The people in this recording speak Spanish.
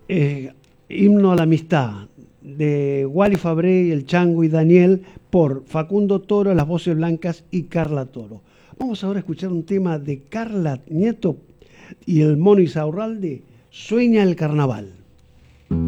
Himno a la amistad, de Wally Fabré y el Chango y Daniel, por Facundo Toro, las voces blancas y Carla Toro. Vamos ahora a escuchar un tema de Carla Nieto y el Mono Isaurralde, Sueña el Carnaval.